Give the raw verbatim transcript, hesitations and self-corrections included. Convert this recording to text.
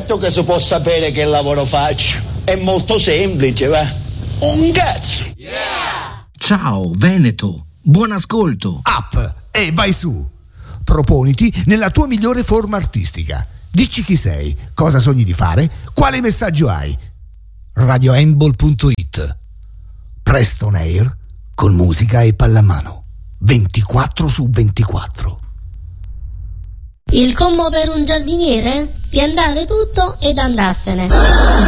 Certo che si può sapere che lavoro faccio. È molto semplice, va. Un cazzo. Yeah! Ciao Veneto, buon ascolto. Up e vai su. Proponiti nella tua migliore forma artistica. Dici chi sei, cosa sogni di fare, quale messaggio hai. radio handball punto it. Preston Air con musica e pallamano. ventiquattro su ventiquattro. Il commo per un giardiniere? Piantare tutto ed andarsene.